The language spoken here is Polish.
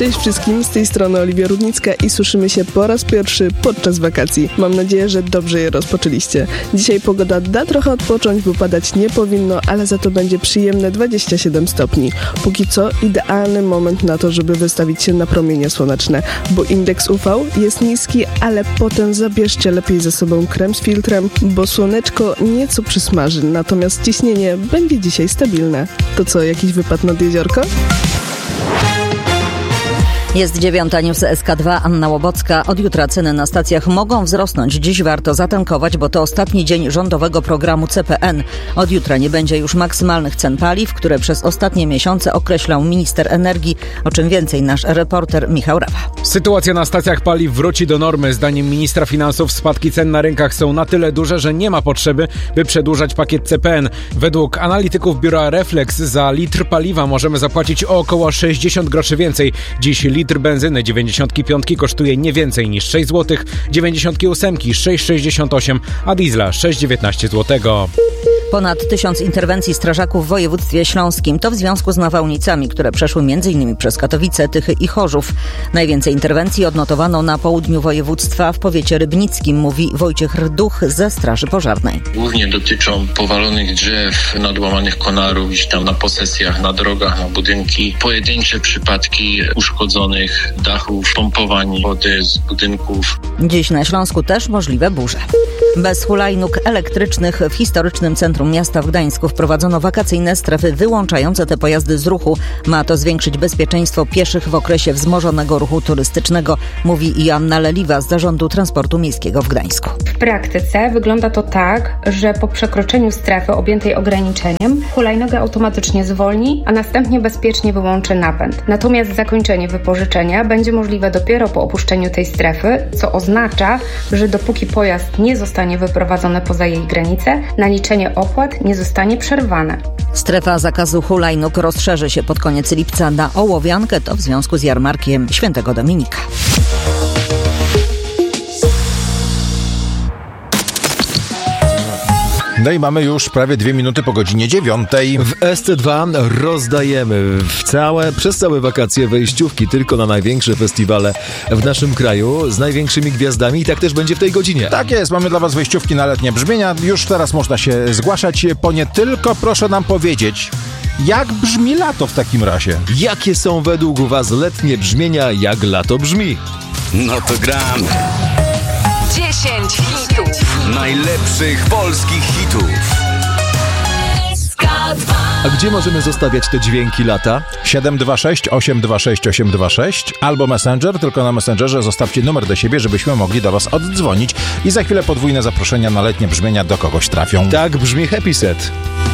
Cześć wszystkim, z tej strony Oliwia Rudnicka i słyszymy się po raz pierwszy podczas wakacji. Mam nadzieję, że dobrze je rozpoczęliście. Dzisiaj pogoda da trochę odpocząć, bo padać nie powinno, ale za to będzie przyjemne 27 stopni. Póki co idealny moment na to, żeby wystawić się na promienie słoneczne, bo indeks UV jest niski, ale potem zabierzcie lepiej ze sobą krem z filtrem, bo słoneczko nieco przysmaży, natomiast ciśnienie będzie dzisiaj stabilne. To co, jakiś wypad nad jeziorko? Jest 9, news SK2, Anna Łobocka. Od jutra ceny na stacjach mogą wzrosnąć. Dziś warto zatankować, bo to ostatni dzień rządowego programu CPN. Od jutra nie będzie już maksymalnych cen paliw, które przez ostatnie miesiące określał minister energii. O czym więcej nasz reporter Michał Rawa. Sytuacja na stacjach paliw wróci do normy. Zdaniem ministra finansów spadki cen na rynkach są na tyle duże, że nie ma potrzeby, by przedłużać pakiet CPN. Według analityków biura Reflex za litr paliwa możemy zapłacić o około 60 groszy więcej. Dziś litr benzyny 95 kosztuje nie więcej niż 6 zł, 98 6,68, a diesla 6,19 zł. Ponad 1000 interwencji strażaków w województwie śląskim. To w związku z nawałnicami, które przeszły m.in. przez Katowice, Tychy i Chorzów. Najwięcej interwencji odnotowano na południu województwa w powiecie rybnickim, mówi Wojciech Rduch ze Straży Pożarnej. Głównie dotyczą powalonych drzew, nadłamanych konarów, gdzieś tam na posesjach, na drogach, na budynki. Pojedyncze przypadki uszkodzonych dachów, pompowań wody z budynków. Dziś na Śląsku też możliwe burze. Bez hulajnóg elektrycznych w historycznym centrum miasta w Gdańsku wprowadzono wakacyjne strefy wyłączające te pojazdy z ruchu. Ma to zwiększyć bezpieczeństwo pieszych w okresie wzmożonego ruchu turystycznego, mówi Joanna Leliwa z Zarządu Transportu Miejskiego w Gdańsku. W praktyce wygląda to tak, że po przekroczeniu strefy objętej ograniczeniem hulajnoga automatycznie zwolni, a następnie bezpiecznie wyłączy napęd. Natomiast zakończenie wypożyczenia będzie możliwe dopiero po opuszczeniu tej strefy, co oznacza, że dopóki pojazd nie zostanie wyprowadzony poza jej granice, naliczenie opłat nie zostanie przerwane. Strefa zakazu hulajnóg rozszerzy się pod koniec lipca na Ołowiankę, to w związku z jarmarkiem Świętego Dominika. No i mamy już prawie 2 minuty po godzinie 9. W SC2 rozdajemy przez całe wakacje wejściówki tylko na największe festiwale w naszym kraju z największymi gwiazdami i tak też będzie w tej godzinie. Tak jest, mamy dla was wejściówki na letnie brzmienia. Już teraz można się zgłaszać po nie, tylko proszę nam powiedzieć, jak brzmi lato w takim razie? Jakie są według was letnie brzmienia, jak lato brzmi? No to gramy. 10 hitów. Najlepszych polskich hitów. A gdzie możemy zostawiać te dźwięki lata? 726 826 826 albo Messenger, tylko na Messengerze zostawcie numer do siebie, żebyśmy mogli do was oddzwonić i za chwilę podwójne zaproszenia na letnie brzmienia do kogoś trafią. Tak brzmi Happy Set.